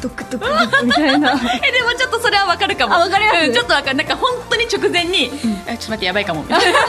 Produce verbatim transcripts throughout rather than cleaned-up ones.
トクトクトクみたいなえでもちょっとそれは分かるかも。 あ分かります、 うん、ちょっと分かる。なんか本当に直前に、うん、ちょっと待ってやばいかもみたいなそれは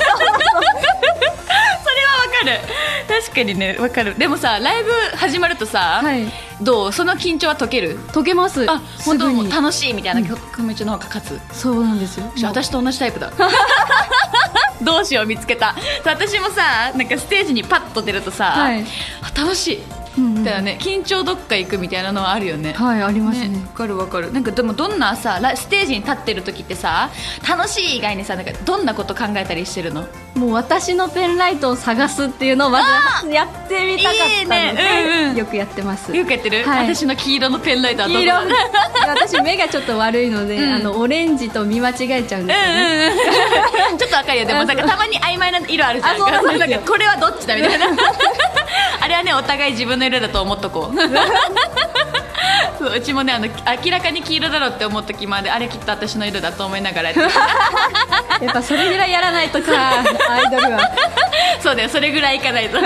分かる。確かにね分かる。でもさライブ始まるとさ、はい、どうその緊張は解ける？ 解けます。 あ本当もう楽しいみたいな気持ちの方が勝つ、うん、 そうなんですよ。 私と同じタイプだどうしよう見つけた。私もさなんかステージにパッと出るとさ、はい、楽しいみたいなね、緊張どっか行くみたいなのはあるよね。 はいありますね。 わ、ね、かるわかる。なんかでもどんなさステージに立ってる時ってさ楽しい以外にさなんかどんなこと考えたりしてるの？ もう私のペンライトを探すっていうのをまずやってみたかったので、ねうんうん、よくやってます。 よくやってる、はい、私の黄色のペンライトはどこだ？黄色私目がちょっと悪いので、うん、あのオレンジと見間違えちゃうんですよね、 うんうん、ちょっとわかるよ。でもなんかたまに曖昧な色あるじゃん。なんかこれはどっちだみたいなあれはねお互い自分の色だと思っとこうそううちもねあの明らかに黄色だろうって思う時まであれきっと私の色だと思いながらやってやっぱそれぐらいやらないとかアイドルはそうだよそれぐらいいかないと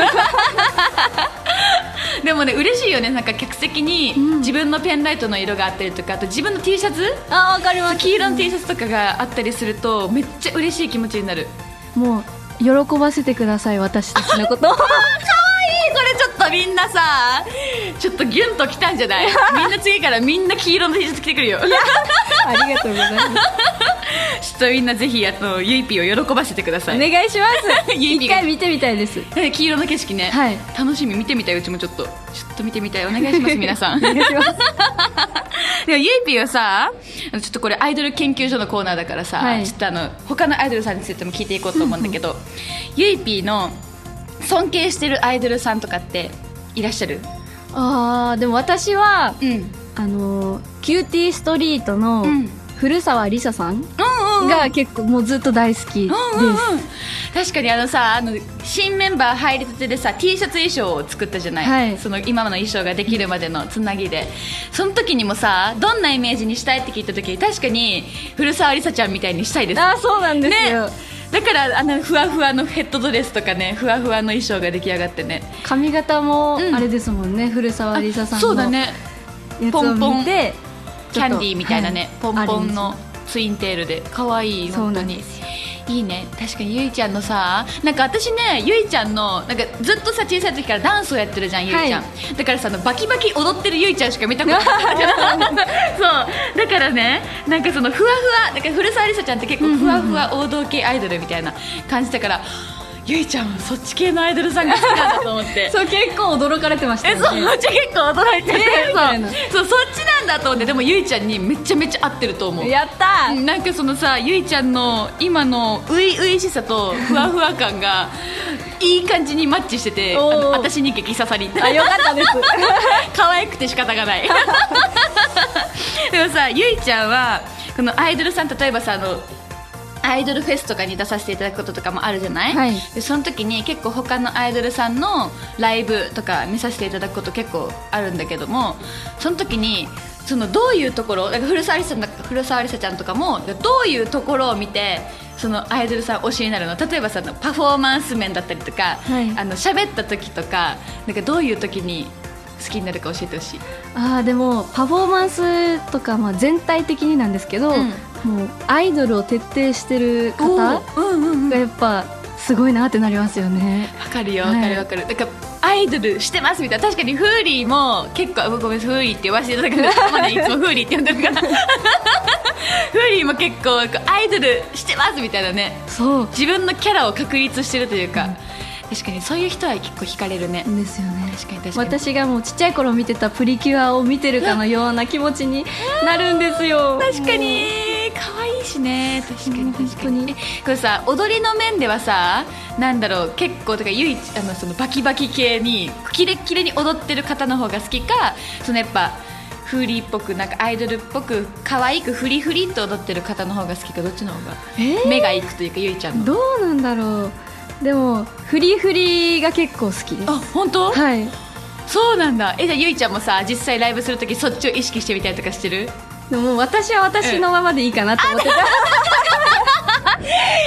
でもね嬉しいよね。なんか客席に自分のペンライトの色があったりとか、あと自分の T シャツあ分かります。 黄色の T シャツとかがあったりするとめっちゃ嬉しい気持ちになる。 もう喜ばせてください私たちのことかわいい。これちょっとみんなさちょっとギュンときたんじゃない？みんな次からみんな黄色の T シャツ着てくるよ。いやありがとうございますちょっとみんなぜひあのゆいぴーを喜ばせてください。 お願いします一回見てみたいです。 黄色の景色ね、はい、楽しみ。見てみたい。うちもちょっとちょっと見てみたい。お願いします皆さんお願いしますでもゆいぴーはさちょっとこれアイドル研究所のコーナーだからさ、はい、ちょっとあの他のアイドルさんについても聞いていこうと思うんだけどゆいぴーの尊敬してるアイドルさんとかっていらっしゃる？ あーでも私は、うん、あのキューティーストリートの古澤りささんが結構もうずっと大好きです、うんうんうん、 確かにあのさあの新メンバー入りたてでさ T シャツ衣装を作ったじゃない、はい、その今の衣装ができるまでのつなぎで、その時にもさどんなイメージにしたいって聞いた時確かに古澤りさちゃんみたいにしたいです。 あそうなんですよ、 ね、だからあのふわふわのヘッドドレスとかねふわふわの衣装が出来上がってね、 髪型もあれですもんね、うん、古澤りささんのそうだねやつを見てキャンディーみたいなね、はい、ポンポンのツインテールで可愛い。本当にいいね。確かにゆいちゃんのさなんか私ねゆいちゃんのなんかずっとさ小さい時からダンスをやってるじゃんゆいちゃん、はい、だからさあのバキバキ踊ってるゆいちゃんしか見たことないそうだからねなんかそのふわふわだから古澤りさちゃんって結構ふわふわ王道系アイドルみたいな感じだから、ゆいちゃんはそっち系のアイドルさんが好きなんだと思ってそう結構驚かれてましたよね。 えそっち結構驚いてて、えー、そうそうそっちなんだと思って。でもゆいちゃんにめちゃめちゃ合ってると思う。 やったー。 なんかそのさゆいちゃんの今の初々しさとふわふわ感がいい感じにマッチしててあの私に激刺さり。 あよかったです可愛くて仕方がないでもさゆいちゃんはこのアイドルさん例えばさあのアイドルフェスとかに出させていただくこととかもあるじゃない、はい、でその時に結構他のアイドルさんのライブとか見させていただくこと結構あるんだけども、その時にそのどういうところだから古澤りさん古澤りさちゃんとかもどういうところを見てそのアイドルさん推しになるの？例えばさパフォーマンス面だったりとか、はい、あの喋った時とかなんかどういう時に好きになるか教えてほしい。 あでもパフォーマンスとか、まあ、全体的になんですけど、うん、もうアイドルを徹底してる方がやっぱすごいなってなりますよね。 わかるよわかるわかる、はい、だからアイドルしてますみたいな。確かにフーリーも結構ごめんフーリーって呼ばせていただくんですけど、まだいつもフーリーって呼んでるからフーリーも結構アイドルしてますみたいなね。そう自分のキャラを確立してるというか、うん確かにそういう人は結構惹かれるね。 ですよね。 確かに確かに私がもうちっちゃい頃見てたプリキュアを見てるかのような気持ちになるんですよ。 確かに可愛いしね。確かに確かに。これさ踊りの面ではさなんだろう結構とか唯一あのそのバキバキ系にキレッキレに踊ってる方の方が好きか、そのやっぱフーリーっぽくなんかアイドルっぽく可愛くフリフリっと踊ってる方の方が好きか、どっちの方が、えー、目がいくというかゆいちゃんのどうなんだろう。でもフリフリが結構好きです。 あ本当？ はいそうなんだ。えじゃあゆいちゃんもさ実際ライブするときそっちを意識してみたりとかしてる？ でも私は私のままでいいかなと思ってた、 うん、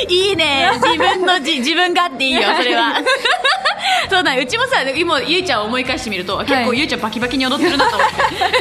いいね自分のじ自分があっていいよそれはそうだうちもさ今ゆいちゃんを思い返してみると、はい、結構ゆいちゃんバキバキに踊ってるなと思って